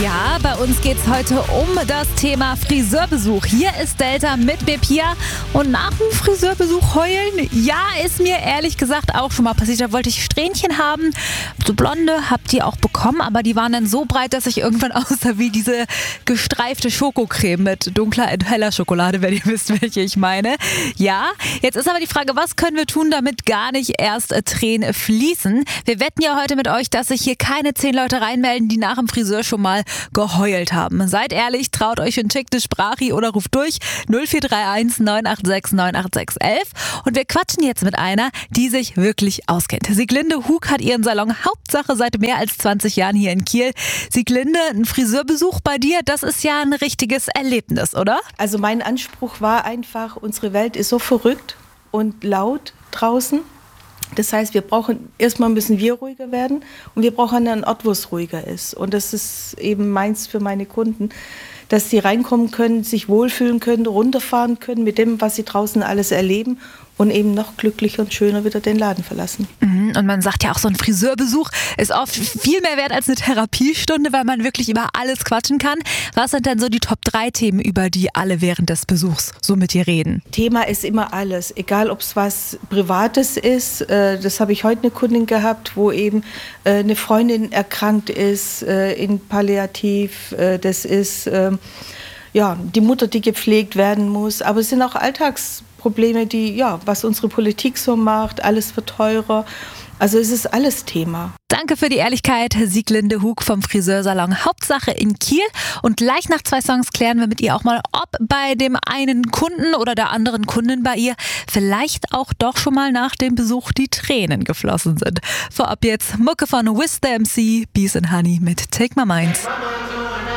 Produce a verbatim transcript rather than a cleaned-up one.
Ja, bei uns geht's heute um das Thema Friseurbesuch. Hier ist Delta mit mir, Pia. Und nach dem Friseurbesuch heulen, ja, ist mir ehrlich gesagt auch schon mal passiert. Da wollte ich Strähnchen haben. So blonde habt ihr auch bekommen, aber die waren dann so breit, dass ich irgendwann aussah wie diese gestreifte Schokocreme mit dunkler und heller Schokolade, wenn ihr wisst, welche ich meine. Ja, jetzt ist aber die Frage, was können wir tun, damit gar nicht erst Tränen fließen? Wir wetten ja heute mit euch, dass sich hier keine zehn Leute reinmelden, die nach dem Friseur schon mal geheult haben. Seid ehrlich, traut euch und schickt eine Sprache oder ruft durch null vier drei eins neun acht sechs neun acht sechs elf. Und wir quatschen jetzt mit einer, die sich wirklich auskennt. Sieglinde Hug hat ihren Salon Hauptsache seit mehr als zwanzig Jahren hier in Kiel. Sieglinde, ein Friseurbesuch bei dir, das ist ja ein richtiges Erlebnis, oder? Also mein Anspruch war einfach, unsere Welt ist so verrückt und laut draußen. Das heißt, wir brauchen, erstmal müssen wir ruhiger werden und wir brauchen einen Ort, wo es ruhiger ist. Und das ist eben meins für meine Kunden, dass sie reinkommen können, sich wohlfühlen können, runterfahren können mit dem, was sie draußen alles erleben und eben noch glücklicher und schöner wieder den Laden verlassen. Und man sagt ja auch, so ein Friseurbesuch ist oft viel mehr wert als eine Therapiestunde, weil man wirklich über alles quatschen kann. Was sind denn so die Top drei Themen, über die alle während des Besuchs so mit dir reden? Thema ist immer alles, egal ob es was Privates ist. Das habe ich heute eine Kundin gehabt, wo eben eine Freundin erkrankt ist in Palliativ. Das ist ja die Mutter, die gepflegt werden muss. Aber es sind auch Alltagsprobleme, die, ja, was unsere Politik so macht, alles wird teurer. Also es ist alles Thema. Danke für die Ehrlichkeit, Sieglinde Hug vom Friseursalon Hauptsache in Kiel. Und gleich nach zwei Songs klären wir mit ihr auch mal, ob bei dem einen Kunden oder der anderen Kundin bei ihr vielleicht auch doch schon mal nach dem Besuch die Tränen geflossen sind. Vorab jetzt Mucke von Wiz the M C, Bees and Honey mit Take My Mind.